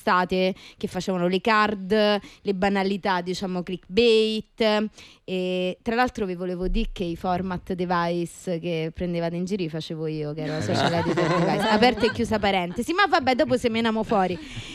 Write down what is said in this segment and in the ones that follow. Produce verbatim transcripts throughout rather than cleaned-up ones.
testate che facevano le card, le banalità, diciamo clickbait. E tra l'altro vi volevo dire che i format device che prendevate in giro li facevo io, che ero la social editor device, aperta e chiusa parentesi, ma vabbè, dopo semeniamo fuori.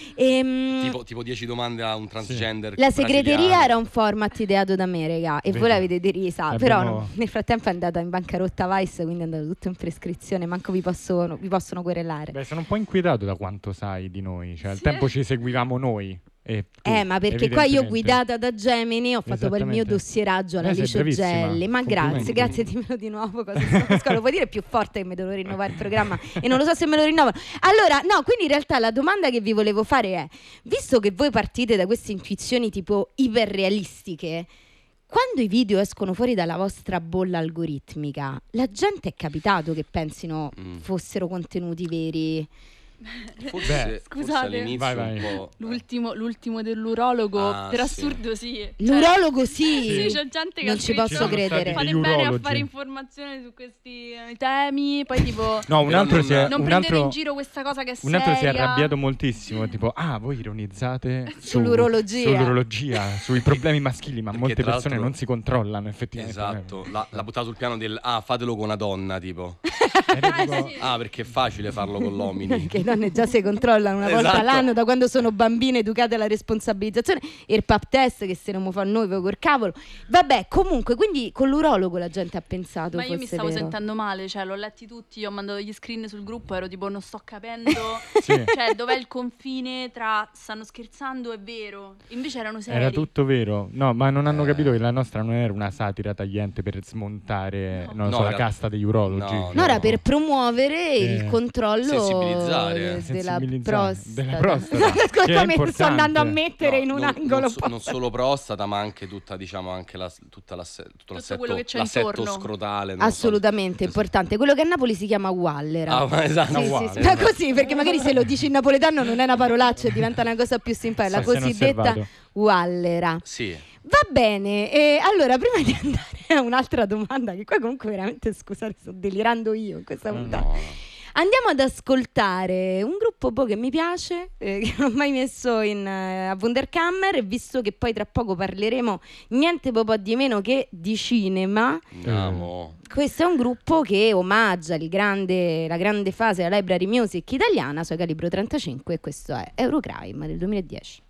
E, tipo, tipo dieci domande a un transgender. Sì. La segreteria era un format ideato da me, raga, e Vedi. voi l'avete derisa. Abbiamo... Però no, nel frattempo è andata in bancarotta Vice, quindi è andato tutto in prescrizione, manco vi, posso, vi possono querelare. Beh, sono un po' inquietato da quanto sai di noi, cioè al Sì. tempo ci seguivamo noi. E tu, eh ma perché qua io guidata da Gemini ho fatto poi il mio dossieraggio alla eh, Licio Gelli. Ma grazie, grazie, dimmelo di nuovo cosa sto, lo puoi dire più forte che mi devo rinnovare il programma e non lo so se me lo rinnovano. Allora no, quindi in realtà la domanda che vi volevo fare è: visto che voi partite da queste intuizioni tipo iperrealistiche, quando i video escono fuori dalla vostra bolla algoritmica, la gente è capitato che pensino mm. fossero contenuti veri? Forse, Beh, forse scusate, all'inizio vai, vai. un po'... l'ultimo, l'ultimo dell'urologo, Ah, per sì. assurdo sì. L'urologo sì, sì, c'è gente che non ha ci scritto, posso credere. fate degli bene a urologi. fare informazioni su questi eh, temi, poi tipo No, un Però altro non- si è non un prendere altro, in giro questa cosa che è un altro si è seria. arrabbiato moltissimo, tipo "Ah, voi ironizzate su- Sull'urologia. sull'urologia, sui problemi maschili, ma Perché molte tra persone l'altro- non si controllano effettivamente". Esatto, l'ha, l'ha buttato sul piano del ah, fatelo con una donna, tipo. Ed è tipo- sì. Ah, perché è facile farlo con l'omini. Che le donne già si controllano una volta Esatto. all'anno da quando sono bambine educate alla responsabilizzazione e il pap test che se non mi fa noi poi col cavolo. Vabbè, comunque, quindi con l'urologo la gente ha pensato Ma io mi fosse stavo vero. sentendo male, cioè l'ho letti tutti, ho mandato gli screen sul gruppo, ero tipo non sto capendo, Sì. cioè dov'è il confine tra stanno scherzando e vero, invece erano seri. Era tutto vero. No, ma non hanno Eh. capito che la nostra non era una satira tagliente per smontare, No. non lo No, so, la era- casta degli urologi. No, No, era per promuovere Eh. il controllo Sensibilizzare. de- della Sensibilizzare. prostata. Della prostata, che è Ascoltami, sto importante. andando a mettere No, in un non, angolo. non, un so- po'. non solo prostata, ma anche tutta, diciamo, anche la, tutta l'asse- tutto l'assetto, quello che c'è l'assetto intorno. scrotale. non lo so. Assolutamente importante. Quello che a Napoli si chiama Wallera. Ah, ma esatto. Sì, Uguale. sì, sì. Ma così, perché magari se lo dici in napoletano non è una parolaccia e diventa una cosa più simpatica. La Sì, si è cosiddetta osservato. Wallera. Sì. Va bene, e allora prima di andare a un'altra domanda, che qua comunque veramente, scusate, sto delirando io in questa No, puntata. No, no. Andiamo ad ascoltare un gruppo boh, che mi piace, eh, che non ho mai messo in, eh, a Wunderkammer, e visto che poi tra poco parleremo niente po' di meno che di cinema, Andiamo. questo è un gruppo che omaggia il grande, la grande fase della library music italiana, Suoi Calibro trentacinque, e questo è Eurocrime del duemiladieci.